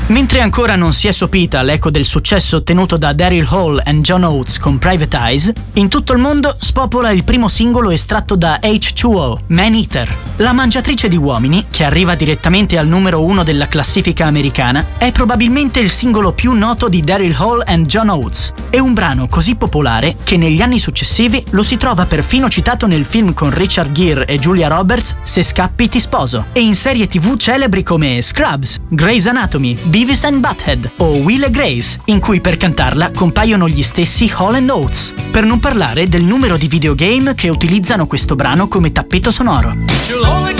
Mentre ancora non si è sopita l'eco del successo ottenuto da Daryl Hall e John Oates con Private Eyes, in tutto il mondo spopola il primo singolo estratto da H2O, Man Eater. La mangiatrice di uomini, che arriva direttamente al numero 1 della classifica americana, è probabilmente il singolo più noto di Daryl Hall e John Oates. È un brano così popolare che negli anni successivi lo si trova perfino citato nel film con Richard Gere e Julia Roberts Se scappi ti sposo, e in serie TV celebri come Scrubs, Grey's Anatomy, Beavis and Butthead o Will e Grace, in cui per cantarla compaiono gli stessi Hall & Oates. Per non parlare del numero di videogame che utilizzano questo brano come tappeto sonoro.